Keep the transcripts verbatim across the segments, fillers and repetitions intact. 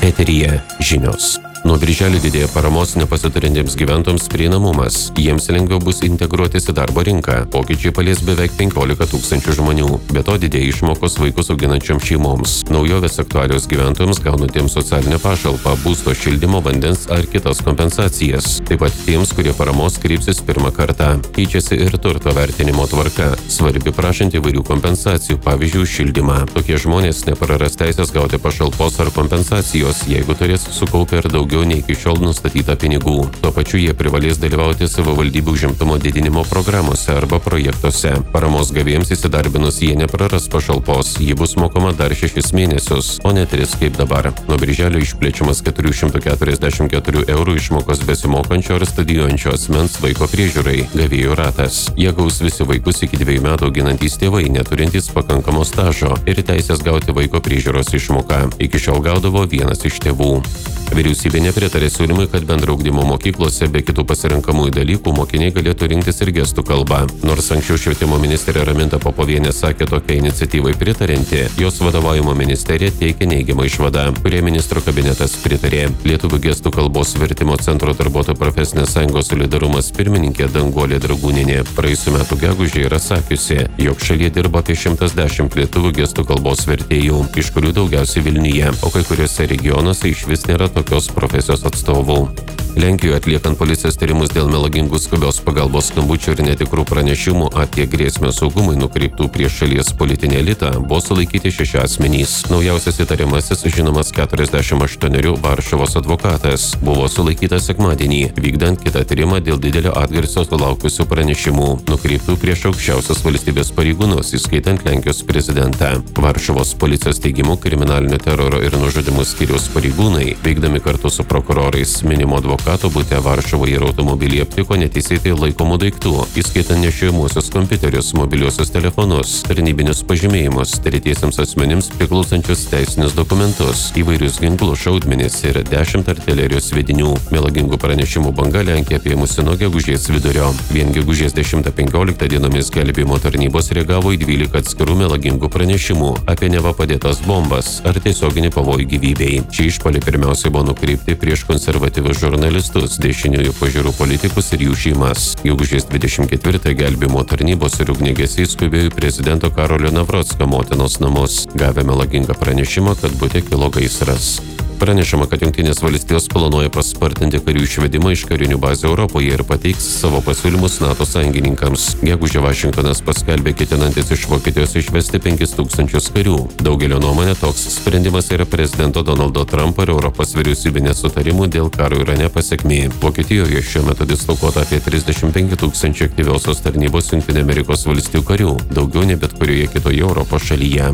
Eteryje žinios. Nuo birželio didėja paramos nepasiturintiems gyventojams prieinamumas. Jiems lengviau bus integruotis į darbo rinką. Pokyčiai palies beveik penkiolika tūkstančių žmonių. Be to didėja išmokos vaikus auginančioms šeimoms. Naujovės aktualios gyventojams gaunantiems socialinę pašalpą, būsto šildymo, vandens ar kitas kompensacijas. Taip pat tiems, kurie paramos kreipsis pirmą kartą. Keičiasi ir turto vertinimo tvarka. Svarbi prašant įvairių kompensacijų, pavyzdžiui, šildymą. Tokie žmonės nepraras teisės gauti pašalpos ar kompensacijos, jeigu turės sukaupę ir daugiau nei iki šiol nustatyta pinigų. Tuo pačiu jie privalės dalyvauti savivaldybių užimtumo didinimo programuose arba projektuose. Paramos gavėjams įsidarbinus jie nepraras pašalpos, ji bus mokama dar šešis mėnesius, o ne tris kaip dabar. Nuo birželio išplečiamas keturių šimtų keturiasdešimt keturių eurų išmokos besimokančio ar studijuojančio asmens vaiko priežiūrai gavėjų ratas. Jie gaus visi vaikus iki dviejų metų auginantys tėvai, neturintys pakankamo stažo ir teisės gauti vaiko priežiūros išmoką. Iki šiol gaudavo vienas iš tėvų. Vyriausybė nepritarė siūlymui, kad bendro ugdymo mokyklose be kitų pasirenkamųjų dalykų mokiniai galėtų rinktis ir gestų kalbą. Nors anksčiau švietimo ministrė Raminta Popovienė sakė tokiai iniciatyvai pritarinti, jos vadovaujama ministerija teikia neigiamą išvadą, kurie ministro kabinetas pritarė. Lietuvių gestų kalbos vertimo centro darbuotojų profesinės sąjungos Solidarumas pirmininkė Danguolė Dragūnienė praėjusiu metu gegužę yra sakiusi, jog šalyje dirba apie šimtas dešimt lietuvių gestų kalbos vertėjų, iš kurių daugiausiai Vilniuje, o kai kuriuose regionuose išvis nėra tokios profesijos atstovų. Lenkijoje atliekant policijos tyrimus dėl melagingų skubios pagalbos skambučių ir netikrų pranešimų apie grėsmę saugumui nukreiptų prieš šalies politinį elitą, buvo sulaikyti šeši asmenys. Naujausias įtariamasis žinomas keturiasdešimt aštuonerių Varšuvos advokatas. Buvo sulaikytas sekmadienį, vykdant kitą tyrimą dėl didelio atgarsio sulaukusių pranešimų, nukreiptų prieš aukščiausios valstybės pareigūnus, įskaitant Lenkijos prezidentą. Varšuvos policijos teigimu kriminalinio teroro ir nužudimų skyriaus pareigūnai, veikdami kartu su prokurorais, minimo advokato bute Varšuvoje ir automobilyje aptiko neteisėtai laikomų daiktų, įskaitant nešiojamuosius kompiuterius, mobiliuosius telefonus, tarnybinius pažymėjimus, tretiesiems asmenims priklausančius teisinius dokumentus, įvairius ginklus, šaudmenis ir dešimt artilerijos sviedinių. Melagingų pranešimų banga Lenkija apėmusi nuo gegužės vidurio. Vien gegužės dešimtą penkioliktą dienomis gelbėjimo tarnybos reagavo į dvylika atskirų melagingų pranešimų apie neva padėtas bombas ar tiesioginį pavojų gyvybei. Šie išpuoliai pirmiausiai buvo nukreipti prieš konservatyvius žurnalistus, dešiniųjų pažiūrų politikus ir jų šeimas. Gegužės dvidešimt ketvirtą gelbėjimo tarnybos ir ugniagesiai skubėjo į prezidento Karolio Navrocko motinos namus, gavę melagingą pranešimą, kad bute kilo gaisras. Pranešama, kad Jungtinės valstijos planuoja paspartinti karių išvedimą iš karinių bazių Europoje ir pateiks savo pasiūlymus NATO sąjungininkams. Gegužę Vašingtonas paskelbė ketinantis iš Vokietijos išvesti penkis tūkstančius karių. Daugelio nuomonė toks sprendimas yra prezidento Donaldo Trumpo ir Europos vyriausybinės sutarimų dėl karo Irane pasekmė. Vokietijoje šiuo metu dislokuota apie trisdešimt penki tūkstančiai aktyviosios tarnybos Jungtinių Amerikos valstijų karių, daugiau nei bet kurioje kitoje Europos šalyje.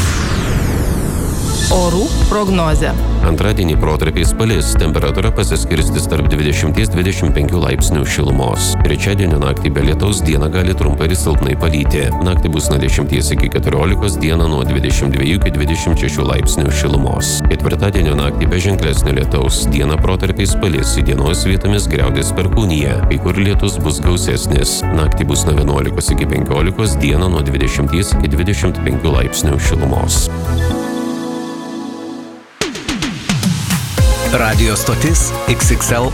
Orų prognozė. Antradienį protarpiais palis, temperatūra pasiskirstys tarp dvidešimt dvidešimt penkių laipsnių šilumos. Trečiadienio naktį be lietaus dieną gali trumpai ir silpnai palyti. Naktį bus nuo dešimties iki keturiolikos, dieną nuo dvidešimt dviejų iki dvidešimt šešių laipsnių šilumos. Ketvirtadienio naktį be ženklesnio lietaus, dieną protarpiais palis, įdienos vietomis griaudės perkūnija, kai kur lietus bus gausesnis. Naktį bus nuo vienuolikos iki penkiolikos, dieną nuo dvidešimties iki dvidešimt penkių laipsnių šilumos. Radio stotis X X L